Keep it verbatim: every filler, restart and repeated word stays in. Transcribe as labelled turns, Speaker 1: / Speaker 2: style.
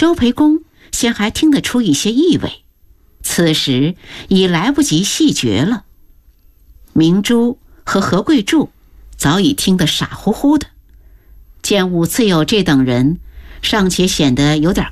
Speaker 1: 周培公先还听得出一些异味，此时已来不及细觉了。明珠和何贵柱早已听得傻乎乎的，见武次友这等人尚且显得有点